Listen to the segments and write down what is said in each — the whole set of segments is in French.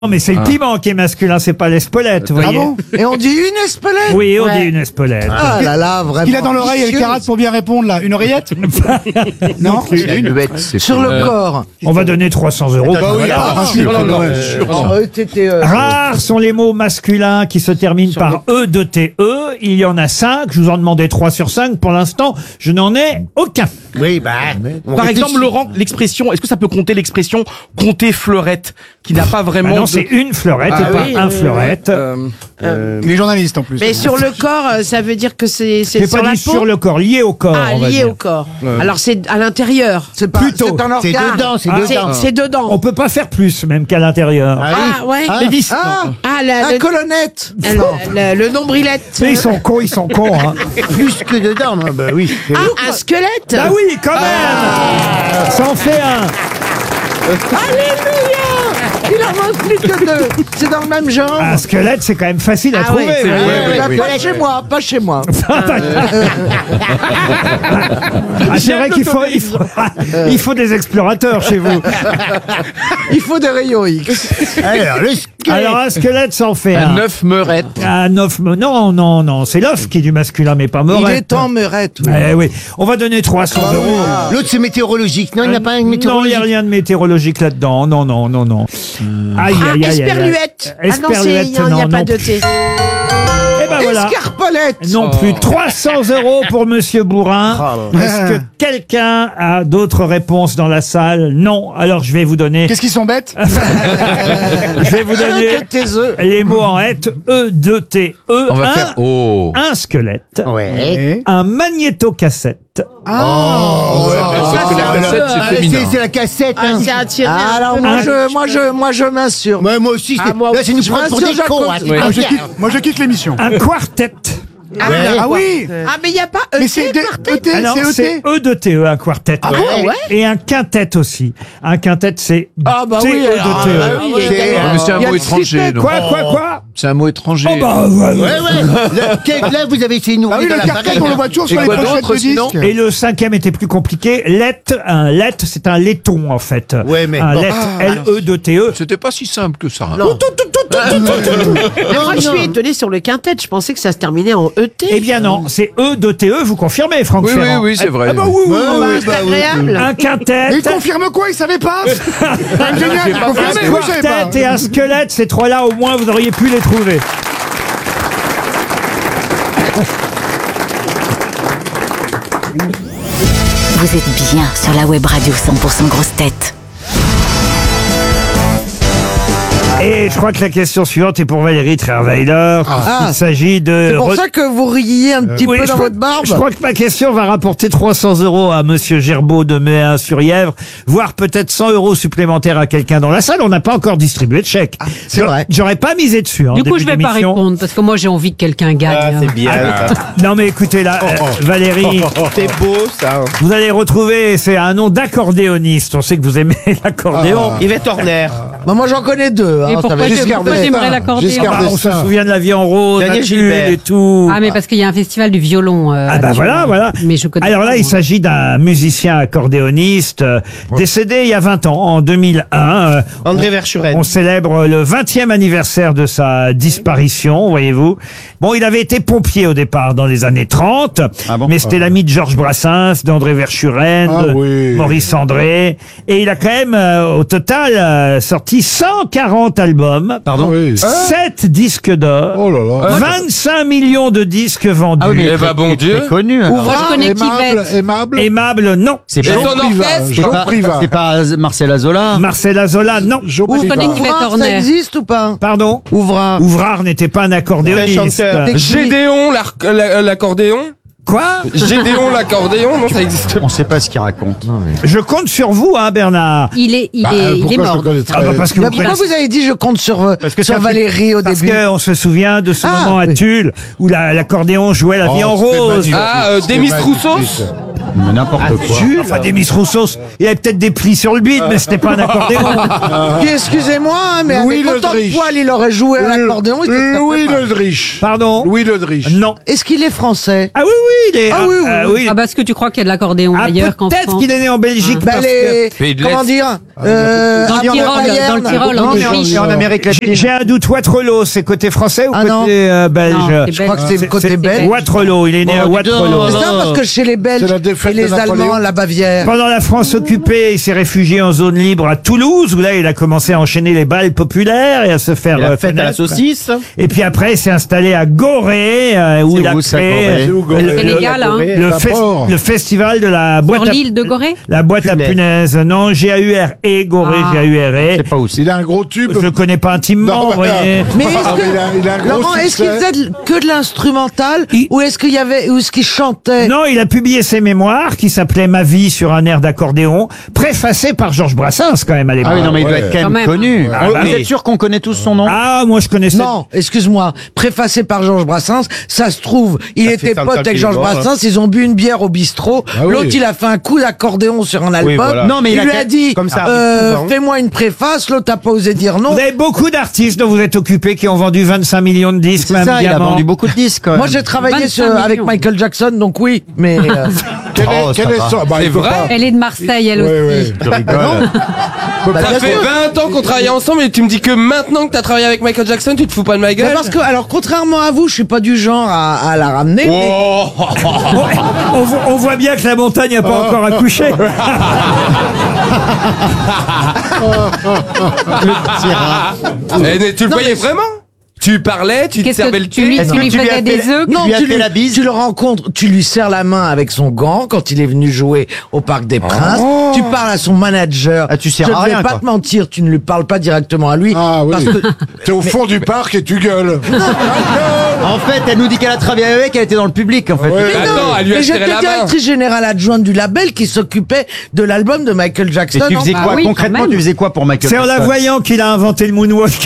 Non, mais c'est le piment qui est masculin, c'est pas l'espaulette, vous voyez. bon? Et on dit une espelette? Oui, on dit une espaulette. Ah là là, vraiment. Il a dans l'oreille le carat pour bien répondre là. Une oreillette? Non. Une bête, c'est Sur le corps. On va donner 300 €. Bah oui, Rares sont les mots masculins qui se terminent par E de TE. Il y en a 5. Je vous en demandais 3 sur 5. Pour l'instant, je n'en ai aucun. Oui, bah. Par exemple, Laurent, l'expression, est-ce que ça peut compter l'expression compter fleurette, qui n'a pas vraiment. Ah non, c'est une fleurette et pas un fleurette. Il est journaliste en plus. Mais sur le corps, ça veut dire que c'est C'est sur pas la dit peau. sur le corps, lié au corps. Ah, on va lié dire. au corps. Alors c'est à l'intérieur. C'est pas. Plutôt. C'est un organe. C'est dedans. On peut pas faire plus, même qu'à l'intérieur. Ah ouais. Les vis. Ah, la la colonnette. le nombrilette. Mais ils sont cons, hein. plus que dedans. Bah oui. Ah, un squelette. Ah oui, quand même. Ça en fait un. Alléluia. Il en manque plus que deux. C'est dans le même genre. Un squelette, c'est quand même facile à Ah trouver. ouais, vous voyez. Bah, pas chez moi, pas chez moi. Ah, c'est vrai il faut des explorateurs chez vous. Il faut des rayons X. Alors un squelette, ça en fait un. 9 meurettes. Un œuf, non, c'est l'œuf qui est du masculin, mais pas Il meurette. est en meurette. Oui. Eh oui, on va donner 300 €. L'autre, c'est météorologique. Non, il n'y a pas une Non, il n'y météorologique. a rien de météorologique là-dedans. Non. Aïe, Ah, aïe, aïe, aïe. esperluette. Ah non, Esperluette, il n'y a non, pas non de plus. thé. Eh ben voilà. Escarpolette. Non plus. 300 € pour Monsieur Bourrin. Est-ce que quelqu'un a d'autres réponses dans la salle? Non. Alors je vais vous donner. Qu'est-ce qu'ils sont bêtes? Je vais vous donner Avec tes œufs. les mots en hête. E2T. On va faire. Oh. Un squelette. Ouais. Un magnétocassette. Parce que la cassette, c'est féminin. C'est la cassette. Ah, hein. c'est un tiré. Ah, alors moi je m'assure. Ouais, moi aussi. Ah, moi Là, c'est nous je prendre pour m'assure, des cons. j'accorde. hein, c'est pas bien. Moi je quitte l'émission. Un quartet. Ah oui. Ah, mais il n'y a pas Mais c'est ET, quartet. ET, Alors, c'est c'est ET. E2TE, un quartet. Ah bon, ouais. Et un quintet aussi. Un quintet, c'est Ah bah oui, alors, TE2TE. bah oui, il y a- Mais c'est un il y a mot le étranger, cité, non? Quoi C'est un mot étranger. Oh bah, ouais. Ouais. Là, vous avez essayé de nous Ah oui, rouler le dans la cartel, farine. on le voit toujours sur Et les quoi pochettes d'autre, de sinon disques. Et le cinquième était plus compliqué. Un let, c'est un laiton, en fait. Ouais, mais un bon. let, L-E-2-T-E. C'était pas si simple que ça. Moi, je suis étonné sur le quintet. Je pensais que ça se terminait en ET. Eh bien non, c'est E-2-T-E, vous confirmez, Franck Oui, Ferrand? c'est vrai. Ah bah oui, oui, oui. C'est agréable. Un quintet, Mais il confirme quoi? Il savait pas? Génial, il un confirme, moi je savais pas. quartet et un squelette, ces trois-là, au moins, vous auriez pu les trouver. Vous êtes bien sur la web radio 100% grosse tête. Et je crois que la question suivante est pour Valérie Trierweiler. Il s'agit de... C'est pour ça que vous riez un petit Oui, peu je dans crois- votre barbe. Je crois que ma question va rapporter 300 € à Monsieur Gerbeau de Méun-sur-Yèvre, voire peut-être 100 € supplémentaires à quelqu'un dans la salle. On n'a pas encore distribué de chèque. c'est vrai. J'aurais pas misé dessus. En Du coup, début je vais pas d'émission. répondre parce que moi j'ai envie que quelqu'un gagne. Non mais écoutez là, Valérie, C'est beau, ça. vous allez retrouver, c'est un nom d'accordéoniste. On sait que vous aimez l'accordéon. Yvette Horner. Bah, moi j'en connais deux. Et Hein, pourquoi j'aimerais l'accordéon? Ah, on se souvient de la vie en rose, Daniel la Gilbert. et tout. Ah, mais parce qu'il y a un festival du violon. Ah bah actuellement. voilà. Mais je connais Alors pas, là, il moi. s'agit d'un musicien accordéoniste décédé il y a 20 ans, en 2001. André Verschuren. On célèbre le 20e anniversaire de sa disparition, voyez-vous. Bon, il avait été pompier au départ dans les années 30, mais c'était l'ami de Georges Brassens, d'André Verschuren, de Maurice André, et il a quand même au total sorti 140 albums, 7 disques d'or, 25 millions de disques vendus. Eh bah, bon Dieu. Connu. Moi, je connais Kivette. Aimable, non. C'est Et pas, son orchestre. c'est pas Marcel Azola. Marcel Azola, non. Je connais Kivette Ouvrard, ça Horner. existe ou pas? Pardon. Ouvrard. Ouvrard n'était pas un accordéoniste. Gédéon, l'accordéon. Quoi? Gédéon, l'accordéon, non, ça existe pas. On sait pas ce qu'il raconte. Je compte sur vous, hein, Bernard. Il est mort. Ah bah parce que Mais vous pourquoi vous avez dit je compte sur, sur ça fait- Valérie au Parce début? qu'on se souvient de ce moment à oui. Tulle où l'accordéon jouait la vie en rose. Ah, Demis Roussos. Mais n'importe quoi. Enfin, Demis Roussos, il avait peut-être des plis sur le bide, mais c'était pas un accordéon. Puis, excusez-moi, hein, mais Louis avec autant de Ledrich. poil, il aurait joué à l'accordéon. il se serait Louis pas mal. Ledrich. Pardon? Louis Ledrich. Non. Est-ce qu'il est français? Ah oui, oui, il est. Ah oui, oui, oui. Ah, parce que tu crois qu'il y a de l'accordéon ailleurs qu'en peut-être France. qu'il est né en Belgique. Bah, parce Pays de comment l'Est. dire Dans le Tyrol, en Autriche. Et en Amérique que latine. j'ai un doute. Waterloo, c'est côté français ou Ah non. côté belge? Non, c'est Je crois que belge. c'est côté belge. Waterloo, il est né à Waterloo. C'est ça parce que chez les Belges C'est la défaite et les de Napoléon. Allemands, la Bavière. Pendant la France occupée, il s'est réfugié en zone libre à Toulouse, où là, il a commencé à enchaîner les balles populaires et à se faire Et la fête à la connaître. saucisse. Et puis après, il s'est installé à Gorée, où il a où, ça, créé Gorée C'est où, Gorée C'est légal, hein. le festival de la boîte Sur à, l'île de Gorée. la boîte à punaise. Non, G-A-U-R-E, Gorée, Ah. G-A-U-R-E. Je sais pas où c'est. Il a un gros tube. Je le connais pas intimement, Non, vous voyez. Mais Ah, est-ce mais il a un que, gros Laurent, est-ce qu'il succès. faisait que de l'instrumental ou est-ce qu'il y avait, ou est-ce qu'il chantait? Non, il a publié ses mémoires qui s'appelaient Ma vie sur un air d'accordéon, préfacé par Georges Brassens quand même à l'époque. Ah oui, non, mais il doit ouais. être quand Quand même même. connu. Ah, Vous bah êtes oui. sûr qu'on connaît tous son nom? Ah, moi je connaissais. Non, excuse-moi, préfacé par Georges Brassens, ça se trouve, il Ça était fait ça, pote ça, avec puis Georges bon, hein. Brassens, ils ont bu une bière au bistrot, Ah oui. l'autre il a fait un coup d'accordéon sur un album, voilà. Non, mais il il a lui qu'à- a dit, comme ça arrive souvent. fais-moi une préface, l'autre a pas osé dire non. Vous avez beaucoup d'artistes dont vous êtes occupés qui ont vendu 25 millions de disques, C'est même ça, il a diamant. vendu beaucoup de disques quand même. Moi j'ai travaillé 25 avec millions. Michael Jackson, donc oui, mais Quel Oh, est, quel ça est va. son... Bah, C'est il peut vrai pas. Elle est de Marseille, elle Ouais, aussi. ouais. Je rigole. Bah, Ça bien fait sûr. 20 ans qu'on travaille ensemble et tu me dis que maintenant que t'as travaillé avec Michael Jackson, tu te fous pas de ma Mais gueule. parce que, alors contrairement à vous, je suis pas du genre à la ramener. mais- Oh On voit bien que la montagne n'a pas encore accouché. Tu le voyais vraiment? Tu parlais, tu te Qu'est-ce servais que le tu lui, thé. Est-ce tu que lui tu lui faisais as des fait- œufs? Non, lui as tu, fait la bise tu le rencontres, tu lui serres la main avec son gant quand il est venu jouer au Parc des Princes. Tu parles à son manager. Ah, tu sers Je à ne rien, vais pas quoi. te mentir, tu ne lui parles pas directement à lui. Ah oui. Parce que T'es au fond du parc et tu gueules. En fait, elle nous dit qu'elle a travaillé avec, elle était dans le public en fait. Ouais. Mais non, Attends, elle lui a mais serré j'étais la main. directrice générale adjointe du label qui s'occupait de l'album de Michael Et Jackson. tu faisais en- quoi oui, concrètement? quand même. Tu faisais quoi pour Michael C'est en la Jackson voyant qu'il a inventé le moonwalk.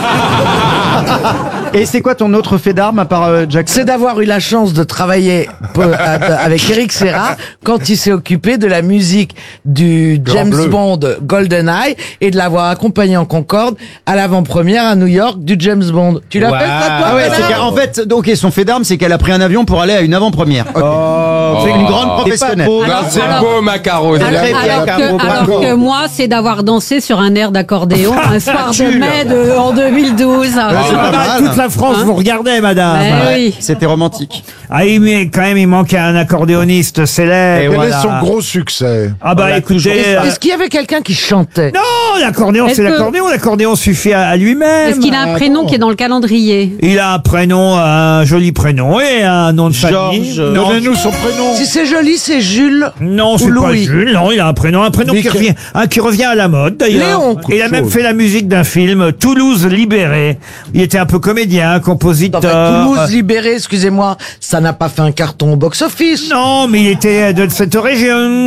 Et c'est quoi ton autre fait d'armes à part Jackson? C'est d'avoir eu la chance de travailler avec Eric Serra quand il s'est occupé de la musique du James Bleu. Bond GoldenEye et de l'avoir accompagné en Concorde à l'avant-première à New York du James Bond. Tu l'as fait ça toi Ah ouais, connard c'est qu'en fait, donc et son fait d'armes, c'est qu'elle a pris un avion pour aller à une avant-première. Ok. C'est une grande professionnelle. Non, c'est Alors- beau, Macaro. Alors, très bien, alors Caro. que moi, c'est d'avoir dansé sur un air d'accordéon un soir de mai en 2012. c'est pas mal. Toute la France Hein vous regardait, madame. Eh oui. C'était romantique. Ah, mais quand même, il manquait un accordéoniste célèbre. Quel voilà. est son gros succès? Ah bah écoutez, Est-ce qu'il y avait quelqu'un qui chantait? non, l'accordéon, Est-ce c'est que- l'accordéon. L'accordéon suffit à lui-même. Est-ce qu'il a un prénom qui est dans le calendrier? Il a un prénom, un joli prénom et un nom de famille. Non, Donnez-nous son prénom. Si c'est joli, c'est Jules. non, c'est ou pas Louis. Jules. Non, il a un prénom qui revient à la mode d'ailleurs. Léon. Il a même fait la musique d'un film, Toulouse libérée. Il était un peu comédien, compositeur. Enfin, Toulouse libéré, excusez-moi, ça n'a pas fait un carton au box-office. Non, mais il était de cette région.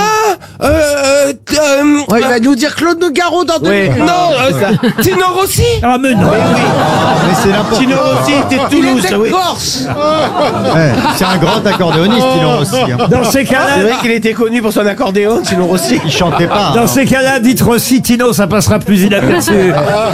Ouais, il va nous dire Claude Nougaro dans 2 minutes. Non, Tino Rossi. Ah mais non. Mais c'est n'importe quoi. Il était corse. Ouais, c'est un grand accordéoniste, Tino Rossi. hein. Dans ces cas-là, qu'il était connu pour son accordéon, Tino Rossi. Il chantait pas. dans hein. ces cas-là, dites Rossi, Tino, ça passera plus inaperçu.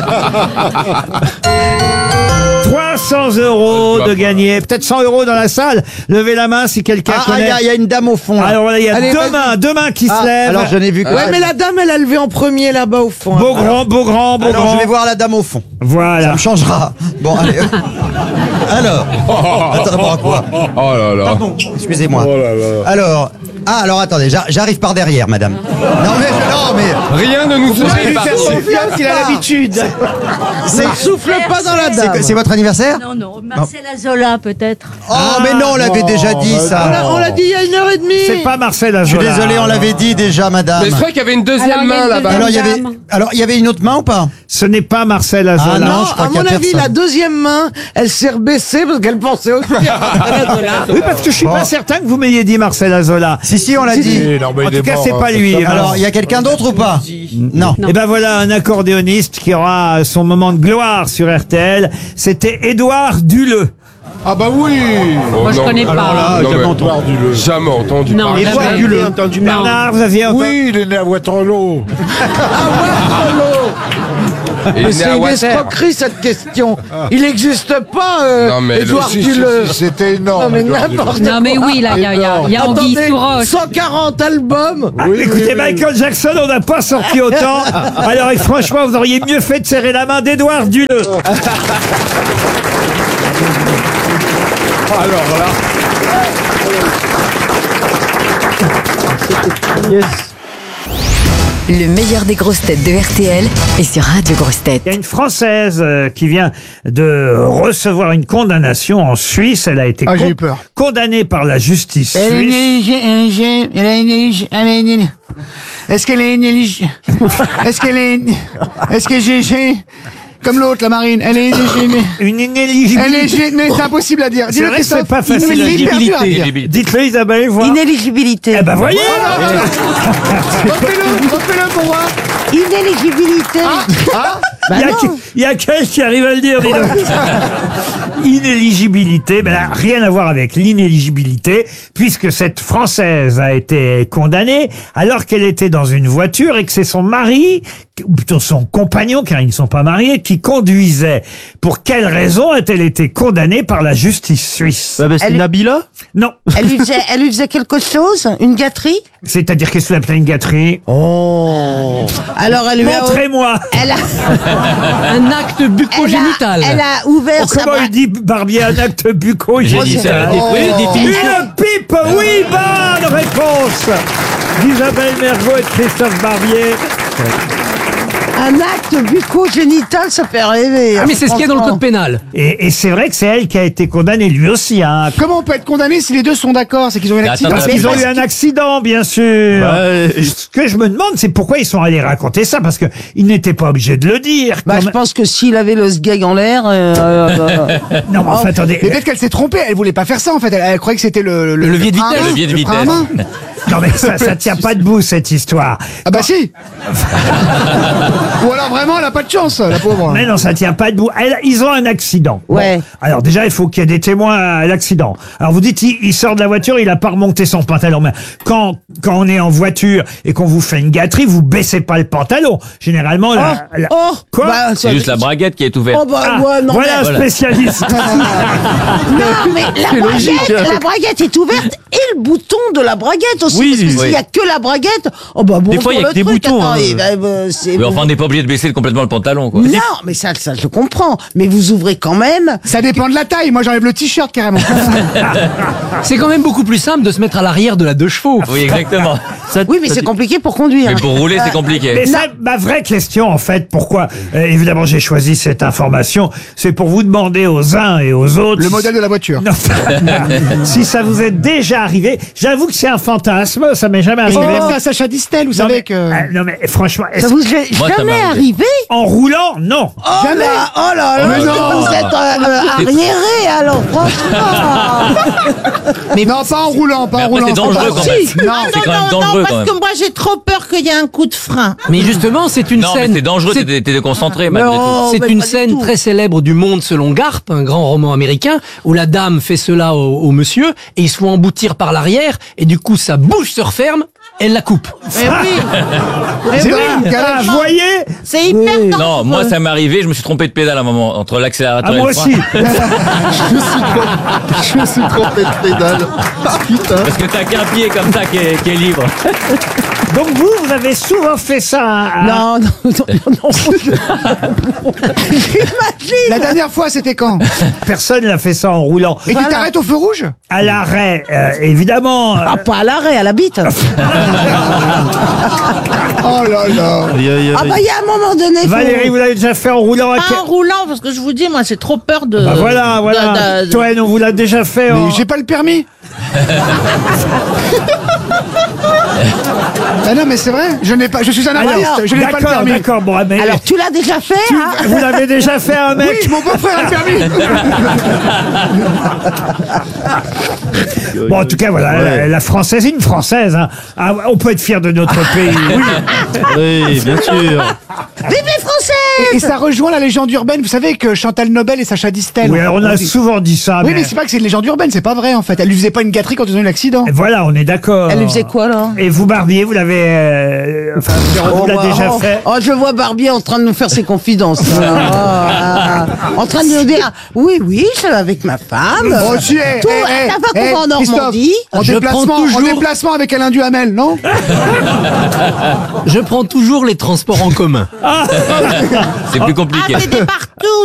300 € de gagner, peut-être 100 € dans la salle. Levez la main si quelqu'un Ah, connaît. il y a une dame au fond. Là. Alors voilà, il y a Allez, deux mains qui se Ah, lèvent. alors je n'ai vu que. Ouais, mais la dame, elle a levé en premier là-bas au fond. Beau grand, beau grand, beau Alors grand. je vais voir la dame au fond. Ça Voilà. me changera. Bon, allez. Alors. Attends, quoi? Oh là là. Pardon, excusez-moi. Oh là là. Alors. Ah, alors attendez, j'arrive par derrière, madame. Non, mais. Rien ne nous faisait partie. confiance, il a l'habitude. Ne souffle pas dans la dame. C'est votre anniversaire? Non, non, Marcel Azola peut-être. Oh, mais non, on l'avait déjà dit, ça. On l'a dit il y a 1h30. C'est pas Marcel Je suis Azola. désolé, on l'avait dit déjà, madame. Mais je crois qu'il y avait une Alors, deuxième il y a main une là-bas. deuxième- Alors, il y avait une autre main ou pas? Ce n'est pas Marcel Azola. Ah non, Non, je crois à qu'il y a mon avis, personne. la deuxième main, elle s'est rebaissée parce qu'elle pensait aussi à Marcel Azola. Oui, parce que je suis pas certain que vous m'ayez dit Marcel Azola. Si, on l'a dit. Non, mais En il est tout cas, mort, c'est pas hein. lui. Alors, il y a quelqu'un d'autre ou pas? Non. Et ben voilà un accordéoniste qui aura son moment de gloire sur RTL. C'était Édouard Duleux. Ah bah oui. Moi, je connais pas. Alors là, Non, jamais mais- entendu le... Jamais entendu Non, parler. jamais. Bernard, vous aviez un Oui, il est né à Waterloo. Il Mais est né c'est à une Water. escroquerie cette question. Il n'existe pas, Non, mais Édouard Si, Duleux. c'était énorme. Non mais Edouard Duleux. n'importe Non, mais oui, là, il y a Anguille Attendez, sous roche. 140 albums. Ah, Oui, écoutez, oui, oui. Michael Jackson, on n'a pas sorti autant. Alors, et franchement, vous auriez mieux fait de serrer la main d'Édouard Duleux. Alors là. Le meilleur des grosses têtes de RTL est sur Radio Grosses Têtes. Il y a une Française qui vient de recevoir une condamnation en Suisse. Elle a été Ah, j'ai eu peur. condamnée par la justice suisse. Est-ce qu'elle est inéligible? Est-ce que j'ai comme l'autre, la marine, elle est Une inéligibilité. mais c'est impossible à dire. C'est vrai que c'est pas facile à dire. Hyper dur à dire. Dites-le, Isabelle, voir. Inéligibilité. Eh ben, voyez. Refais-le pour voir. Inéligibilité. Il y a quelqu'un qui arrive à le dire, dis donc. Inéligibilité, ben, là, rien à voir avec l'inéligibilité, puisque cette Française a été condamnée alors qu'elle était dans une voiture et que c'est son mari, ou plutôt son compagnon, car ils ne sont pas mariés, qui conduisait. Pour quelle raison a-t-elle été condamnée par la justice suisse? C'est Nabila. Non. Elle lui faisait quelque chose? Une gâterie? C'est-à-dire qu'est-ce que vous appelez une gâterie? Alors elle lui a... Montrez-moi. Elle a, Un acte bucco-génital. elle a ouvert sa Comment il dit Barbier un acte bucco-génital? Une pipe, oui, bonne réponse d'Isabelle Mergo et de Christophe Barbier. Un acte bucco-génital, ça fait rêver. Ah, mais c'est ce qu'il y a dans le code pénal. Et c'est vrai que c'est elle qui a été condamnée, lui aussi. Hein, Comment on peut être condamné si les deux sont d'accord? C'est qu'ils ont eu un accident. parce qu'ils ont eu un accident, bien sûr. Ce que je me demande, c'est pourquoi ils sont allés raconter ça, parce que ils n'étaient pas obligés de le dire. Bah, quand je même. pense que s'il avait le sgeg en l'air... Non, mais enfin, attendez. Mais peut-être qu'elle s'est trompée, elle voulait pas faire ça en fait, elle croyait que c'était le levier de frein à vitesse. main. Le levier de frein à vitesse. main. Non, mais ça tient pas debout, cette histoire. Ah bah si. Ou alors vraiment elle a pas de chance, la pauvre. Mais non, ça tient pas debout. Ils ont un accident. Ouais. Bon. Alors déjà, il faut qu'il y ait des témoins à l'accident. Alors vous dites, il sort de la voiture, il a pas remonté son pantalon. Mais quand on est en voiture et qu'on vous fait une gâterie, vous baissez pas le pantalon. Généralement, quoi? Bah, C'est juste la braguette qui est ouverte. Oh bah, Ah, ouais, non, voilà un spécialiste. Non, mais la braguette est ouverte et le bouton de la braguette aussi. Oui, parce que oui. s'il y a que la braguette, oh bah bon. Des fois, il y a pour que le des truc, boutons, attends, hein. c'est Mais enfin, on n'est pas obligé de baisser complètement le pantalon, quoi. Non, mais ça je comprends. Mais vous ouvrez quand même. Ça dépend de la taille, moi j'enlève le t-shirt carrément. C'est quand même beaucoup plus simple de se mettre à l'arrière de la 2 chevaux. Oui, exactement. Oui, mais c'est compliqué pour conduire. Mais pour rouler, c'est compliqué. Mais ça, ma vraie question, en fait, pourquoi, évidemment, j'ai choisi cette information, c'est pour vous demander aux uns et aux autres. Le modèle de la voiture. Non. Si ça vous est déjà arrivé, j'avoue que c'est un fantasme, ça m'est jamais arrivé. C'est à Sacha Distel, vous Non, savez mais, que... non mais franchement, Ça vous est Moi, ça jamais m'est arrivé? en roulant, non. Oh là là, Mais non. vous êtes arriéré alors, franchement. Mais non, pas en roulant, pas en Après, roulant. c'est dangereux quand même. Non. C'est quand même dangereux quand même. moi j'ai trop peur qu'il y ait un coup de frein. Mais justement, c'est une Non, mais scène. c'est dangereux, c'est- t'es déconcentré malgré tout. Non, C'est mais une pas du scène tout. très célèbre du Monde selon Garp, un grand roman américain, où la dame fait cela au monsieur et il se fait emboutir par l'arrière et du coup sa bouche se referme, elle la coupe. Mais oui, C'est vrai. Ah, vous voyez. c'est hyper dangereux. Non, moi ça m'est arrivé, je me suis trompé de pédale à un moment, entre l'accélérateur Ah, et moi le frein. aussi. Je me suis trompé de pédale. Putain. Parce que t'as qu'un pied comme ça qui est libre. Donc vous avez souvent fait ça. Hein, Non, non. La dernière fois, c'était quand? Personne n'a fait ça en roulant. Et tu t'arrêtes au feu rouge? À l'arrêt, évidemment. Ah, pas à l'arrêt, à la bite. Oh là là. Ah bah il y a un moment donné... faut- Valérie, vous l'avez déjà fait en roulant à Pas en roulant, parce que je vous dis, moi, j'ai trop peur de... Bah voilà. Toen, on vous l'a déjà fait. Mais j'ai pas le permis. Ah non, mais c'est vrai, je suis un artiste, je n'ai pas le D'accord, permis. d'accord, bon, mais Alors, tu l'as déjà fait, hein? vous l'avez déjà fait un mec. Oui, mon beau-frère a le permis. Bon, en tout cas, voilà, la française, une française. Hein. Ah, on peut être fier de notre pays. Oui, bien sûr. Vive les Français! Et ça rejoint la légende urbaine. Vous savez que Chantal Nobel et Sacha Distel. Oui, alors on a dit- souvent dit ça. Oui, mais c'est pas que c'est une légende urbaine, c'est pas vrai en fait. Elle lui faisait pas une gâterie quand ils ont eu l'accident. Voilà, on est d'accord. Elle lui faisait quoi, là? Et vous, Barbier, vous l'avez... enfin, on l'a déjà fait. Oh, je vois Barbie en train de nous faire ses confidences. En train de nous dire, oui, je suis avec ma femme. Oh, si, Tout, ça va qu'on va en Normandie. En déplacement avec Alain Duhamel, non? Je prends toujours les transports en commun. C'est plus compliqué. Ah, t'étais partout.